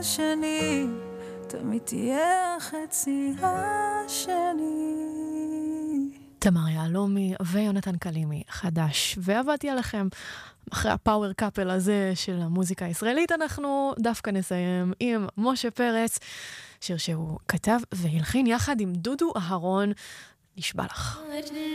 שני, תמיד תהיה חצי השני. תמר יהלומי ויונתן קלימי חדש, ועבדתי עליכם. אחרי הפאוור קאפל הזה של המוזיקה הישראלית, אנחנו דווקא נסיים עם משה פרץ, שיר שהוא כתב והלחין יחד עם דודו אהרון. נשבע לך.